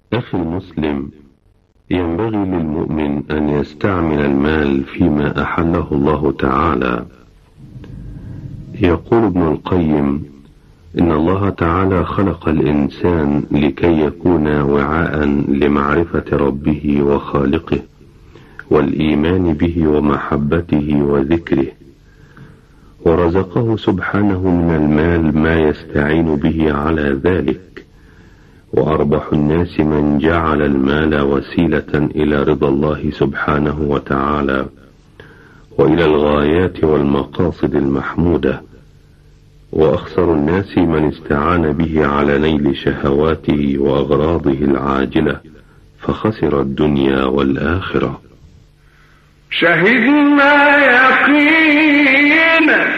أخي المسلم، ينبغي للمؤمن أن يستعمل المال فيما أحله الله تعالى. يقول ابن القيم: إن الله تعالى خلق الإنسان لكي يكون وعاء لمعرفة ربه وخالقه والإيمان به ومحبته وذكره، ورزقه سبحانه من المال ما يستعين به على ذلك، وأربح الناس من جعل المال وسيلة إلى رضا الله سبحانه وتعالى وإلى الغايات والمقاصد المحمودة، وأخسر الناس من استعان به على نيل شهواته وأغراضه العاجلة فخسر الدنيا والآخرة. شهدنا يقينا